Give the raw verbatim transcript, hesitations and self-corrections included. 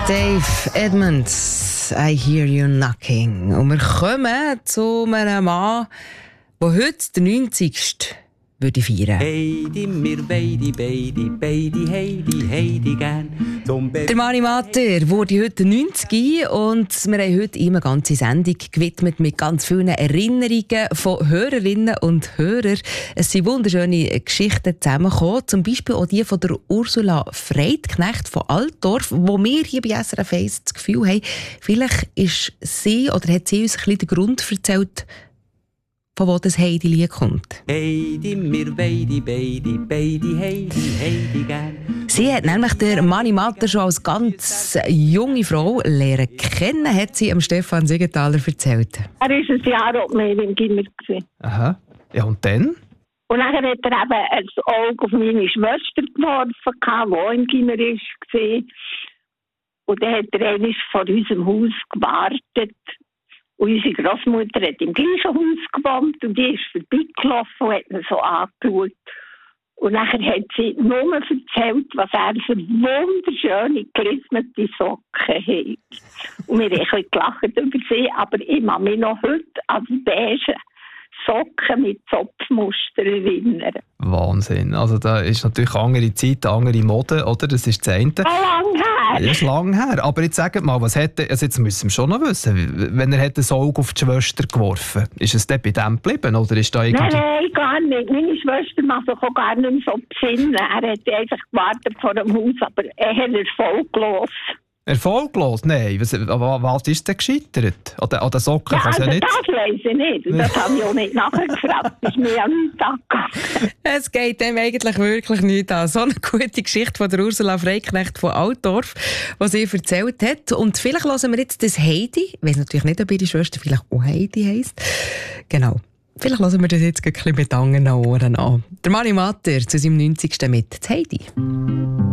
Dave Edmunds, I Hear You Knocking. Und wir kommen zu einem Mann, der heute den neunzigsten würde feiern. Heidi, mir beide, beide, beide, Heidi, Heidi gern. Der Mani Matter wurde heute neunzig und wir haben heute ihm eine ganze Sendung gewidmet mit ganz vielen Erinnerungen von Hörerinnen und Hörern. Es sind wunderschöne Geschichten zusammengekommen, zum Beispiel auch die von der Ursula Freidknecht von Altdorf, wo wir hier bei S R F eins das Gefühl haben, vielleicht ist sie oder hat sie uns ein bisschen den Grund erzählt, von wo das Heidi-Lied kommt. Heidi, mir beide, beide, beide, Heidi, Heidi gern. Sie hat nämlich der Mani Matter schon als ganz junge Frau lernen kennen, hat sie am Stefan Siegenthaler erzählt. Er war ein Jahr alt mehr im Gimmer. Aha. Ja, und dann? Und dann hat er eben ein Auge auf meine Schwester geworfen, die auch im Gimmer war. Und dann hat er einmal vor unserem Haus gewartet. Und unsere Großmutter hat im gleichen Haus gewohnt und die ist vorbeigelaufen und hat ihn so angeschaut. Und nachher hat sie nur erzählt, was er für wunderschöne, gelismete Socken hat. Und wir haben ein bisschen gelacht über sie, aber ich kann mich noch heute an die beige Socken mit Zopfmuster erinnern. Wahnsinn. Also da ist natürlich andere Zeit, andere Mode, oder? Das ist das eine. So lange her! Das ist lang her. Aber jetzt sagt mal, was hätte, also jetzt müssen wir schon noch wissen, wenn er das Auge auf die Schwester geworfen hat, ist es dann bei dem geblieben? Oder ist da irgendwie... Nein, nein, gar nicht. Meine Schwester macht sich auch gar nicht mehr so besinnen. Er hat einfach gewartet vor dem Haus, aber er hat erfolglos. Erfolglos? Nein. Was, was ist denn gescheitert? An den, an den Socken Ja, kann es also ja nicht... das weiss ich nicht. Das habe ich auch nicht nachgefragt. Das ist mir ja nicht angegangen. Es geht dem eigentlich wirklich nicht an. So eine gute Geschichte von der Ursula Freidknecht von Altdorf, die sie erzählt hat. Und vielleicht hören wir jetzt das Heidi. Ich weiss natürlich nicht, ob ihre Schwester vielleicht auch Heidi heisst. Genau. Vielleicht hören wir das jetzt ein bisschen mit anderen Ohren an. Der Mani Matter zu seinem neunzigsten mit Heidi.